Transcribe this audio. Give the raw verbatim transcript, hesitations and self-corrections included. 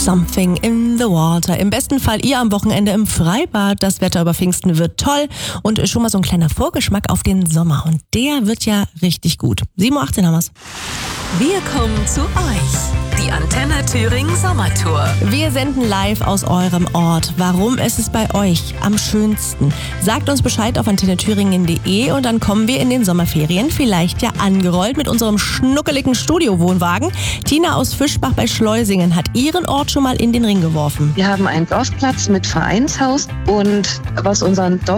Something in the Water. Im besten Fall ihr am Wochenende im Freibad. Das Wetter über Pfingsten wird toll und schon mal so ein kleiner Vorgeschmack auf den Sommer. Und der wird ja richtig gut. sieben Uhr achtzehn haben wir's. Wir kommen zu euch. Die Antenne Thüringen Sommertour. Wir senden live aus eurem Ort. Warum ist es bei euch am schönsten? Sagt uns Bescheid auf antenne thüringen punkt de und dann kommen wir in den Sommerferien vielleicht ja angerollt mit unserem schnuckeligen Studiowohnwagen. Tina aus Fischbach bei Schleusingen hat ihren Ort schon mal in den Ring geworfen. Wir haben einen Golfplatz mit Vereinshaus und was unseren